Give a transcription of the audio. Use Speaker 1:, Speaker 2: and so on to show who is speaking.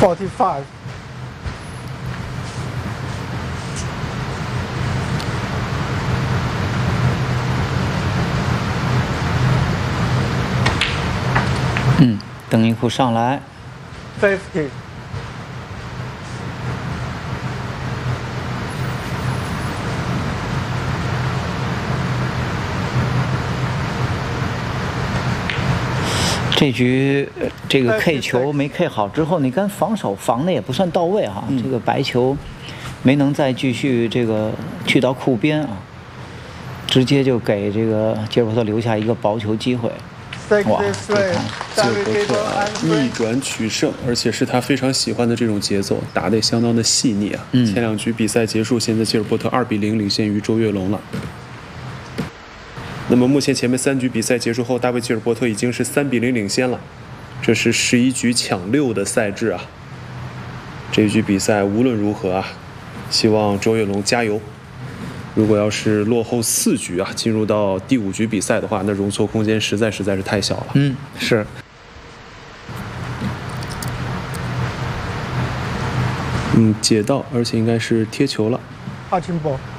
Speaker 1: 45.
Speaker 2: 邓一库上来。
Speaker 1: 50.
Speaker 2: 这局这个 K 球没 K 好之后，你看防守防的也不算到位哈，这个白球没能再继续这个去到库边啊，直接就给这个吉尔伯特留下一个薄球机会。哇，
Speaker 1: 吉尔
Speaker 3: 伯特逆转取胜，而且是他非常喜欢的这种节奏，打得也相当的细腻啊。前两局比赛结束，现在吉尔伯特2比0领先于周跃龙了。那么目前前面3局比赛结束后，大卫吉尔伯特已经是3比0领先了。这是11局抢6的赛制啊。这一局比赛无论如何啊，希望周跃龙加油。如果要是落后4局啊，进入到第5局比赛的话，那容错空间实在是太小了。
Speaker 2: 是。
Speaker 3: 解到，而且应该是贴球了。
Speaker 1: 二进波。